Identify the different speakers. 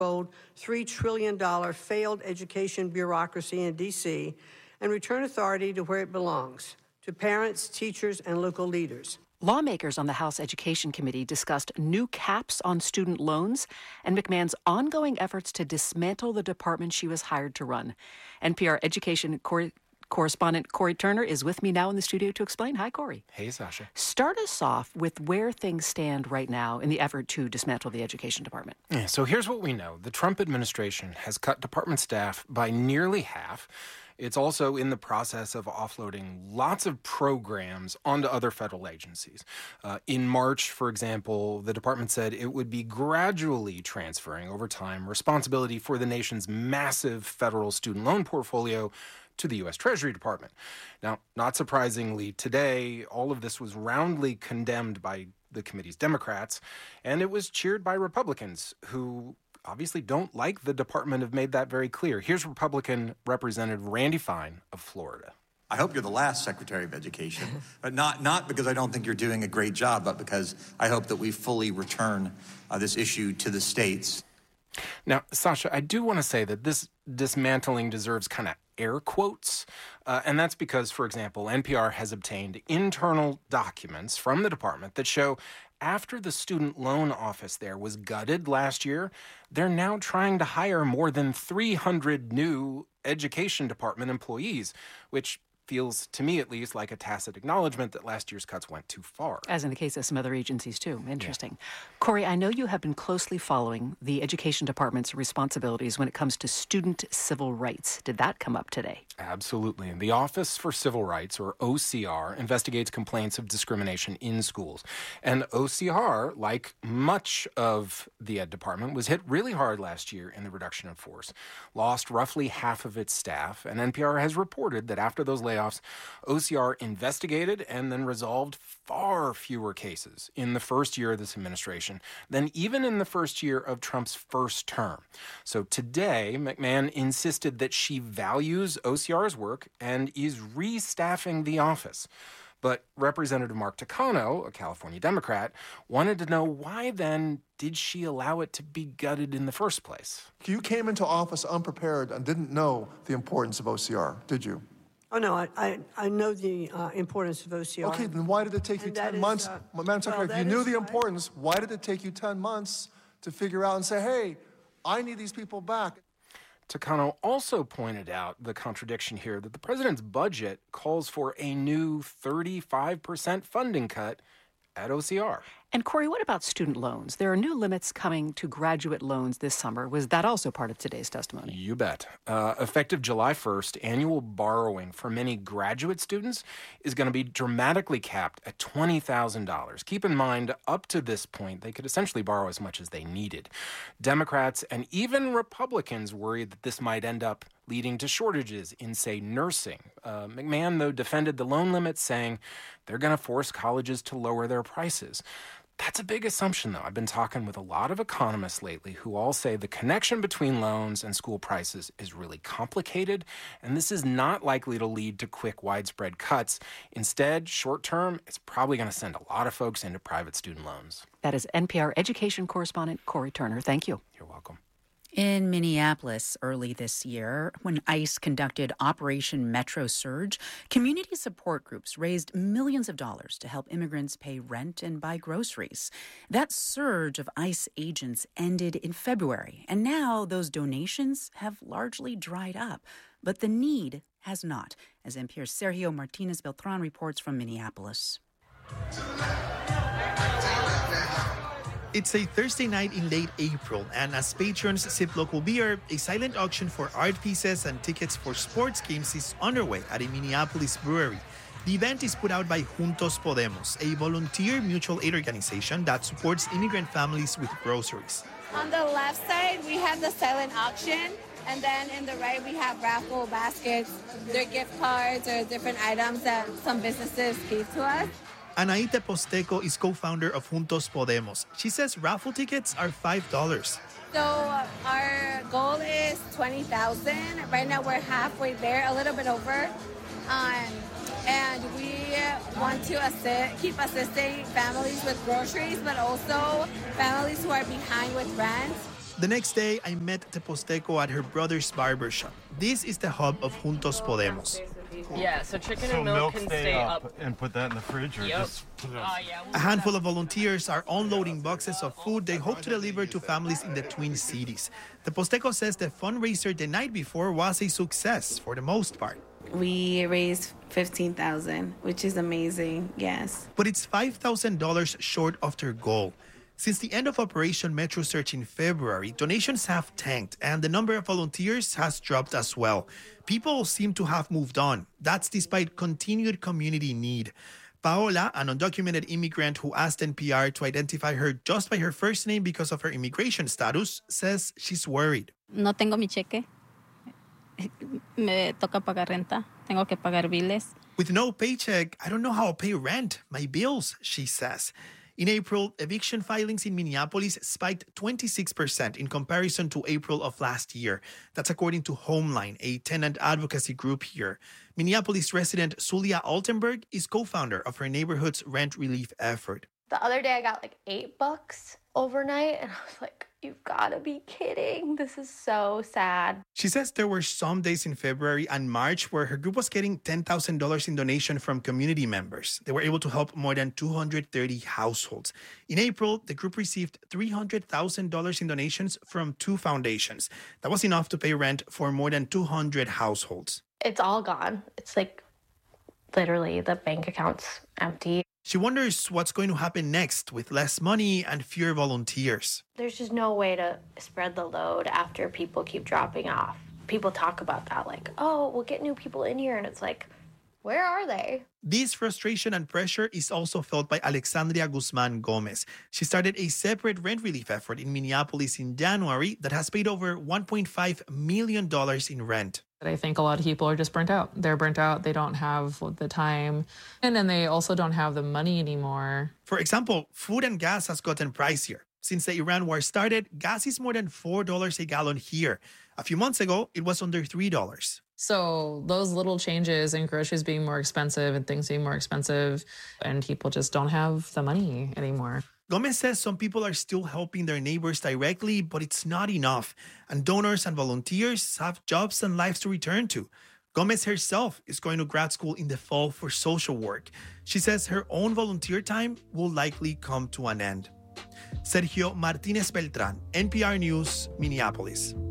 Speaker 1: old $3 trillion failed education bureaucracy in D.C. and return authority to where it belongs, to parents, teachers, and local leaders.
Speaker 2: Lawmakers on the House Education Committee discussed new caps on student loans and McMahon's ongoing efforts to dismantle the department she was hired to run. NPR education correspondent Corey Turner is with me now in the studio to explain. Hi, Corey.
Speaker 3: Hey, Sasha.
Speaker 2: Start us off with where things stand right now in the effort to dismantle the education department.
Speaker 3: Yeah, so here's what we know. The Trump administration has cut department staff by nearly half. It's also in the process of offloading lots of programs onto other federal agencies. In March, for example, the department said it would be gradually transferring over time responsibility for the nation's massive federal student loan portfolio to the U.S. Treasury Department. Now, not surprisingly, today, all of this was roundly condemned by the committee's Democrats, and it was cheered by Republicans who obviously don't like the department have made that very clear. Here's Republican Representative Randy Fine of Florida.
Speaker 4: I hope you're the last Secretary of Education, but not because I don't think you're doing a great job, but because I hope that we fully return this issue to the states.
Speaker 3: Now, Sasha, I do want to say that this dismantling deserves kind of air quotes, and that's because, for example, NPR has obtained internal documents from the department that show after the student loan office there was gutted last year, they're now trying to hire more than 300 new education department employees, which feels, to me at least, like a tacit acknowledgement that last year's cuts went too far.
Speaker 2: As in the case of some other agencies, too. Interesting. Yeah. Corey, I know you have been closely following the Education Department's responsibilities when it comes to student civil rights. Did that come up today?
Speaker 3: Absolutely. The Office for Civil Rights, or OCR, investigates complaints of discrimination in schools. And OCR, like much of the Ed Department, was hit really hard last year in the reduction in force, lost roughly half of its staff, and NPR has reported that after those layoffs, OCR investigated and then resolved far fewer cases in the first year of this administration than even in the first year of Trump's first term. So today, McMahon insisted that she values OCR's work and is restaffing the office. But Representative Mark Takano, a California Democrat, wanted to know why then did she allow it to be gutted in the first place?
Speaker 5: You came into office unprepared and didn't know the importance of OCR, did you?
Speaker 1: Oh, no, I know the importance of OCR.
Speaker 5: Okay, then why did it take you 10 months? Madam Secretary, if you knew the importance, why did it take you 10 months to figure out and say, hey, I need these people back?
Speaker 3: Takano also pointed out the contradiction here that the president's budget calls for a new 35% funding cut at OCR.
Speaker 2: And Corey, what about student loans? There are new limits coming to graduate loans this summer. Was that also part of today's testimony?
Speaker 3: You bet. Effective July 1st, annual borrowing for many graduate students is going to be dramatically capped at $20,000. Keep in mind, up to this point, they could essentially borrow as much as they needed. Democrats and even Republicans worried that this might end up leading to shortages in, say, nursing. McMahon, though, defended the loan limits, saying they're going to force colleges to lower their prices. That's a big assumption, though. I've been talking with a lot of economists lately who all say the connection between loans and school prices is really complicated, and this is not likely to lead to quick, widespread cuts. Instead, short term, it's probably going to send a lot of folks into private student loans.
Speaker 2: That is NPR education correspondent Corey Turner. Thank you.
Speaker 3: You're welcome.
Speaker 6: In Minneapolis early this year, when ICE conducted Operation Metro Surge, community support groups raised millions of dollars to help immigrants pay rent and buy groceries. That surge of ICE agents ended in February, and now those donations have largely dried up. But the need has not, as NPR's Sergio Martinez Beltran reports from Minneapolis.
Speaker 7: It's a Thursday night in late April, and as patrons sip local beer, a silent auction for art pieces and tickets for sports games is underway at a Minneapolis brewery. The event is put out by Juntos Podemos, a volunteer mutual aid organization that supports immigrant families with groceries.
Speaker 8: On the left side, we have the silent auction, and then in the right, we have raffle baskets. They're gift cards or different items that some businesses gave to us.
Speaker 7: Anaíta Posteco is co-founder of Juntos Podemos. She says raffle tickets are $5.
Speaker 8: So our goal is $20,000. Right now we're halfway there, a little bit over. And we want to keep assisting families with groceries, but also families who are behind with rent.
Speaker 7: The next day, I met Teposteco at her brother's barbershop. This is the hub of Juntos Podemos.
Speaker 9: Yeah, so chicken and milk can stay up.
Speaker 10: And put that in the fridge or just put it up?
Speaker 7: A handful of volunteers are unloading boxes of food they hope to deliver to families in the Twin Cities. Teposteco says the fundraiser the night before was a success for the most part.
Speaker 11: We raised $15,000, which is amazing, yes.
Speaker 7: But it's $5,000 short of their goal. Since the end of Operation Metro Search in February, donations have tanked and the number of volunteers has dropped as well. People seem to have moved on. That's despite continued community need. Paola, an undocumented immigrant who asked NPR to identify her just by her first name because of her immigration status, says she's worried.
Speaker 12: No tengo mi cheque. Me toca pagar renta. Tengo que pagar biles.
Speaker 7: With no paycheck, I don't know how I'll pay rent, my bills, she says. In April, eviction filings in Minneapolis spiked 26% in comparison to April of last year. That's according to Homeline, a tenant advocacy group here. Minneapolis resident Sulia Altenberg is co-founder of her neighborhood's rent relief effort.
Speaker 13: The other day I got like $8 overnight and I was like, you've got to be kidding. This is so sad.
Speaker 7: She says there were some days in February and March where her group was getting $10,000 in donation from community members. They were able to help more than 230 households. In April, the group received $300,000 in donations from 2 foundations. That was enough to pay rent for more than 200 households.
Speaker 13: It's all gone. It's like literally the bank account's empty.
Speaker 7: She wonders what's going to happen next with less money and fewer volunteers.
Speaker 13: There's just no way to spread the load after people keep dropping off. People talk about that like, oh, we'll get new people in here. And it's like, where are they?
Speaker 7: This frustration and pressure is also felt by Alexandria Guzman Gomez. She started a separate rent relief effort in Minneapolis in January that has paid over $1.5 million in rent.
Speaker 9: I think a lot of people are just burnt out. They're burnt out. They don't have the time. And then they also don't have the money anymore.
Speaker 7: For example, food and gas has gotten pricier. Since the Iran war started, gas is more than $4 a gallon here. A few months ago, it was under $3.
Speaker 9: So those little changes in groceries being more expensive and things being more expensive, and people just don't have the money anymore.
Speaker 7: Gomez says some people are still helping their neighbors directly, but it's not enough. And donors and volunteers have jobs and lives to return to. Gomez herself is going to grad school in the fall for social work. She says her own volunteer time will likely come to an end. Sergio Martinez Beltran, NPR News, Minneapolis.